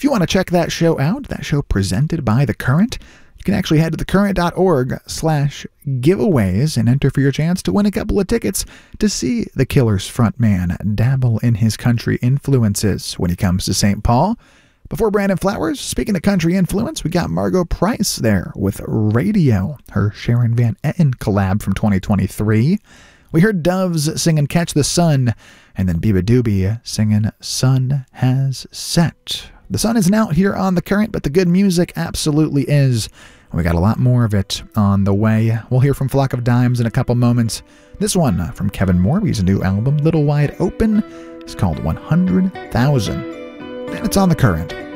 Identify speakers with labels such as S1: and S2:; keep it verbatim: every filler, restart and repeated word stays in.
S1: If you want to check that show out, that show presented by The Current, you can actually head to thecurrent.org slash giveaways and enter for your chance to win a couple of tickets to see the Killers frontman dabble in his country influences when he comes to Saint Paul. Before Brandon Flowers, speaking of country influence, we got Margo Price there with Radio, her Sharon Van Etten collab from twenty twenty-three. We heard Doves singing Catch the Sun, and then Biba Doobie singing Sun Has Set. The sun isn't out here on The Current, but the good music absolutely is. We got a lot more of it on the way. We'll hear from Flock of Dimes in a couple moments. This one from Kevin Morby's new album, Little Wide Open, is called one hundred thousand. And it's on The Current.